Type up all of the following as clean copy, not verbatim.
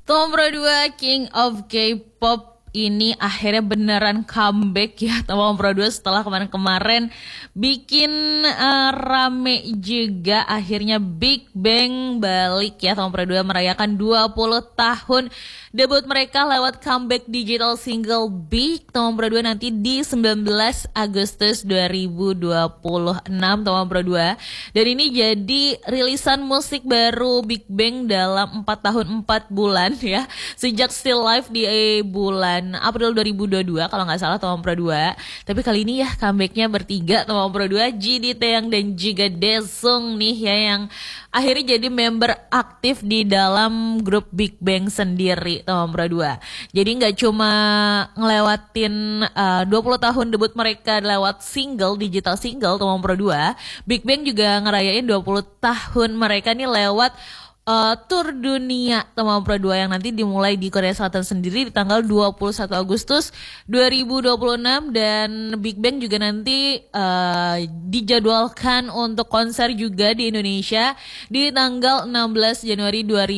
Tom Pro 2 King of K-pop ini akhirnya beneran comeback ya Tom Pro 2 setelah kemarin-kemarin bikin rame juga. Akhirnya Big Bang balik ya. Tom Pro 2 merayakan 20 tahun debut mereka lewat comeback digital single Big Tom Pro 2 nanti di 19 Agustus 2026 Tom Pro 2. Dan ini jadi rilisan musik baru Big Bang dalam 4 tahun 4 bulan ya. Sejak Still Live di bulan April 2022 kalau nggak salah Tom Pro 2. Tapi kali ini ya comebacknya bertiga Tom Pro 2, Ji Taeyang dan juga Daesung nih ya, yang akhirnya jadi member aktif di dalam grup Big Bang sendiri Tom Pro 2. Jadi nggak cuma ngelewatin 20 tahun debut mereka lewat digital single Tom Pro 2, Big Bang juga ngerayain 20 tahun mereka nih lewat tur dunia Tom Pro 2 yang nanti dimulai di Korea Selatan sendiri di tanggal 21 Agustus 2026. Dan Big Bang juga nanti dijadwalkan untuk konser juga di Indonesia di tanggal 16 Januari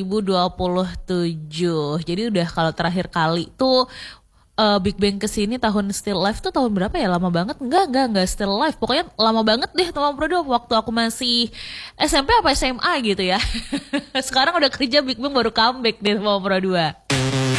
2027. Jadi udah kalau terakhir kali tuh Big Bang kesini tahun Still Live tuh tahun berapa ya? Lama banget. Enggak Still Live. Pokoknya lama banget deh Tom Pro 2 waktu aku masih SMP apa SMA gitu ya. Sekarang udah kerja Big Bang baru comeback deh Tom Pro 2.